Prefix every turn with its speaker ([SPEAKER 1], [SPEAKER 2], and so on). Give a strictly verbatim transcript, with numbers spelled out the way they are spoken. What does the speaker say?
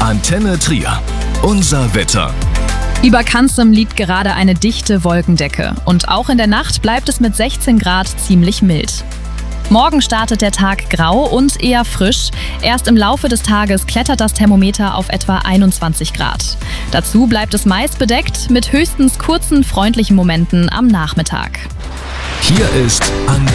[SPEAKER 1] Antenne Trier. Unser Wetter.
[SPEAKER 2] Über Kanzem liegt gerade eine dichte Wolkendecke und auch in der Nacht bleibt es mit sechzehn Grad ziemlich mild. Morgen startet der Tag grau und eher frisch. Erst im Laufe des Tages klettert das Thermometer auf etwa einundzwanzig Grad. Dazu bleibt es meist bedeckt mit höchstens kurzen, freundlichen Momenten am Nachmittag.
[SPEAKER 1] Hier ist Antenne